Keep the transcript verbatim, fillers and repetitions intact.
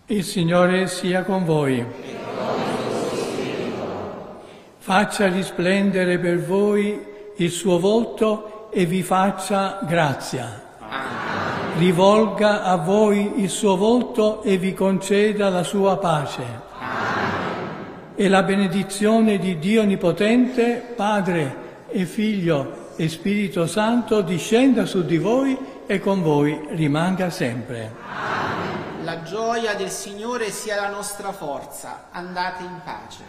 Il Signore sia con voi. Faccia risplendere per voi il suo volto e vi faccia grazia. Amen. Rivolga a voi il suo volto e vi conceda la sua pace. Amen. E la benedizione di Dio Onnipotente, Padre e Figlio e Spirito Santo discenda su di voi e con voi rimanga sempre. Amen. La gioia del Signore sia la nostra forza. Andate in pace.